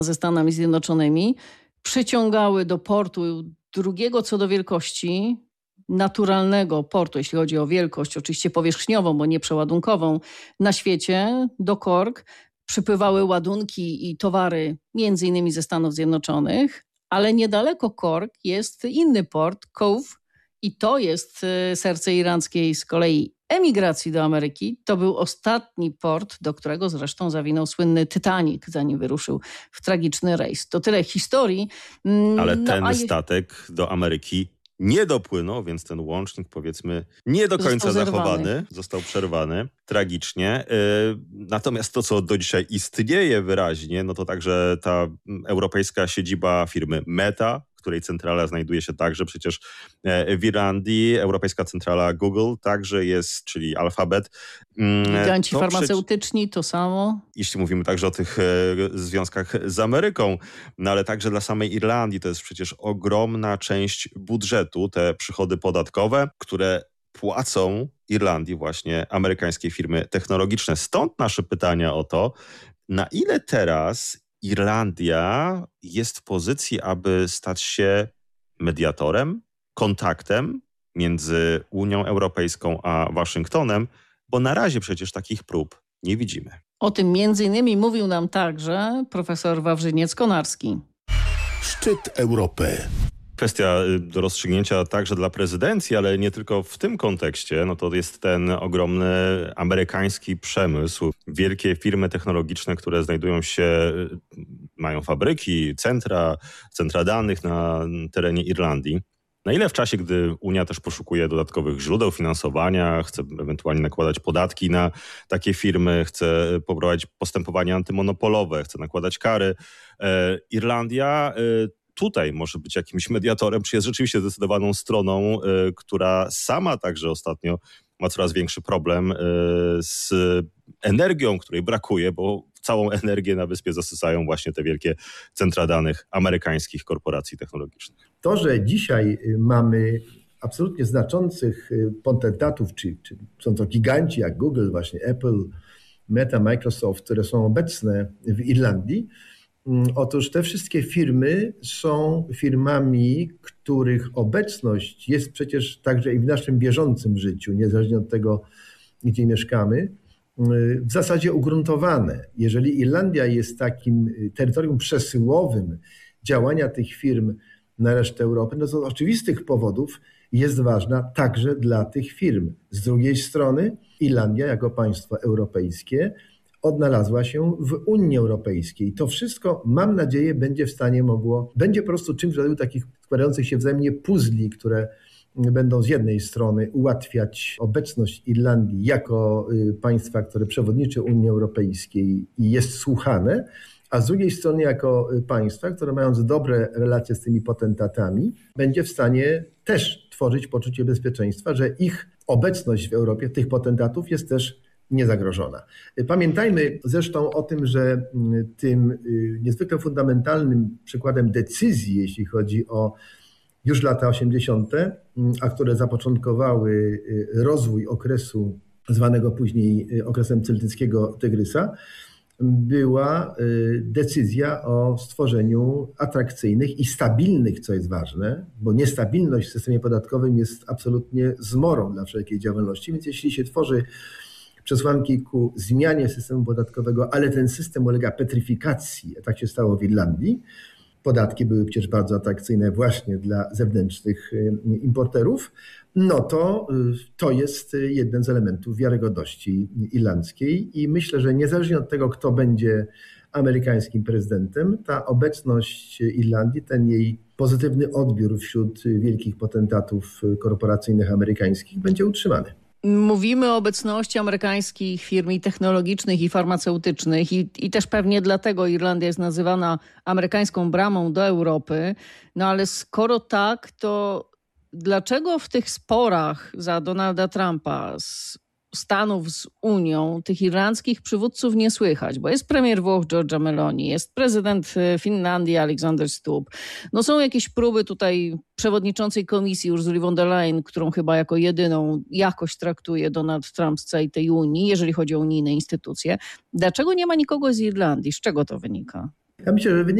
ze Stanami Zjednoczonymi, przyciągały do portu drugiego co do wielkości naturalnego portu, jeśli chodzi o wielkość, oczywiście powierzchniową, bo nie przeładunkową, na świecie, do Cork. Przypływały ładunki i towary między innymi ze Stanów Zjednoczonych, ale niedaleko Cork jest inny port, Cove, i to jest serce irlandzkiej z kolei emigracji do Ameryki. To był ostatni port, do którego zresztą zawinął słynny Titanic, zanim wyruszył w tragiczny rejs. To tyle historii. Ale ten statek do Ameryki nie dopłynął, więc ten łącznik, powiedzmy, nie do końca zachowany, został przerwany tragicznie. Natomiast to, co do dzisiaj istnieje wyraźnie, no to także ta europejska siedziba firmy Meta, której centrala znajduje się także przecież w Irlandii. Europejska centrala Google także jest, czyli Alphabet. Giganci farmaceutyczni to samo. Jeśli mówimy także o tych związkach z Ameryką, no ale także dla samej Irlandii to jest przecież ogromna część budżetu, te przychody podatkowe, które płacą Irlandii właśnie amerykańskie firmy technologiczne. Stąd nasze pytania o to, na ile teraz Irlandia jest w pozycji, aby stać się mediatorem, kontaktem między Unią Europejską a Waszyngtonem, bo na razie przecież takich prób nie widzimy. O tym między innymi mówił nam także profesor Wawrzyniec-Konarski. Szczyt Europy. Kwestia do rozstrzygnięcia także dla prezydencji, ale nie tylko w tym kontekście. No to jest ten ogromny amerykański przemysł. Wielkie firmy technologiczne, które znajdują się, mają fabryki, centra danych na terenie Irlandii. Na ile w czasie, gdy Unia też poszukuje dodatkowych źródeł finansowania, chce ewentualnie nakładać podatki na takie firmy, chce poprowadzić postępowania antymonopolowe, chce nakładać kary, Irlandia tutaj może być jakimś mediatorem, czy jest rzeczywiście zdecydowaną stroną, która sama także ostatnio ma coraz większy problem z energią, której brakuje, bo całą energię na wyspie zasysają właśnie te wielkie centra danych amerykańskich korporacji technologicznych. To, że dzisiaj mamy absolutnie znaczących potentatów, czy są to giganci jak Google, właśnie Apple, Meta, Microsoft, które są obecne w Irlandii, otóż te wszystkie firmy są firmami, których obecność jest przecież także i w naszym bieżącym życiu, niezależnie od tego, gdzie mieszkamy, w zasadzie ugruntowane. Jeżeli Irlandia jest takim terytorium przesyłowym działania tych firm na resztę Europy, no to z oczywistych powodów jest ważna także dla tych firm. Z drugiej strony Irlandia jako państwo europejskie odnalazła się w Unii Europejskiej. To wszystko, mam nadzieję, będzie po prostu czymś w rodzaju takich składających się wzajemnie puzli, które będą z jednej strony ułatwiać obecność Irlandii jako państwa, które przewodniczy Unii Europejskiej i jest słuchane, a z drugiej strony jako państwa, które mając dobre relacje z tymi potentatami, będzie w stanie też tworzyć poczucie bezpieczeństwa, że ich obecność w Europie, tych potentatów jest też niezagrożona. Pamiętajmy zresztą o tym, że tym niezwykle fundamentalnym przykładem decyzji, jeśli chodzi o już lata 80., a które zapoczątkowały rozwój okresu zwanego później okresem celtyckiego Tygrysa, była decyzja o stworzeniu atrakcyjnych i stabilnych, co jest ważne, bo niestabilność w systemie podatkowym jest absolutnie zmorą dla wszelkiej działalności, więc jeśli się tworzy przesłanki ku zmianie systemu podatkowego, ale ten system ulega petryfikacji, tak się stało w Irlandii. Podatki były przecież bardzo atrakcyjne właśnie dla zewnętrznych importerów, no to jest jeden z elementów wiarygodności irlandzkiej i myślę, że niezależnie od tego, kto będzie amerykańskim prezydentem, ta obecność Irlandii, ten jej pozytywny odbiór wśród wielkich potentatów korporacyjnych amerykańskich będzie utrzymany. Mówimy o obecności amerykańskich firm i technologicznych i farmaceutycznych i też pewnie dlatego Irlandia jest nazywana amerykańską bramą do Europy. No ale skoro tak, to dlaczego w tych sporach za Donalda Trumpa z Stanów z Unią tych irlandzkich przywódców nie słychać? Bo jest premier Włoch Giorgia Meloni, jest prezydent Finlandii Alexander Stubb. No są jakieś próby tutaj przewodniczącej komisji Ursuli von der Leyen, którą chyba jako jedyną jakoś traktuje Donald Trump z całej tej Unii, jeżeli chodzi o unijne instytucje. Dlaczego nie ma nikogo z Irlandii? Z czego to wynika? Ja myślę, że wynik